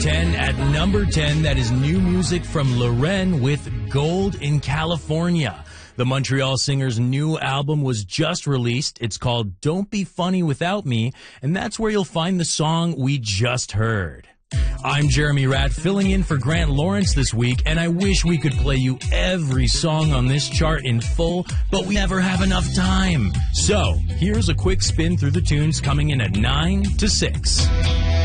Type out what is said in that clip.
10 at number 10, that is new music from Loren with Gold in California. The Montreal singer's new album was just released. It's called Don't Be Funny Without Me, and that's where you'll find the song we just heard. I'm Jeremy Ratt, filling in for Grant Lawrence this week, and I wish we could play you every song on this chart in full, but we never have enough time. So, here's a quick spin through the tunes coming in at 9 to 6.